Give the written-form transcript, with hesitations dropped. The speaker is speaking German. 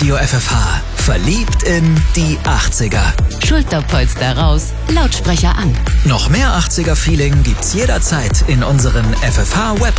Radio FFH. Verliebt in die 80er. Schulterpolster raus, Lautsprecher an. Noch mehr 80er-Feeling gibt's jederzeit in unseren FFH-Web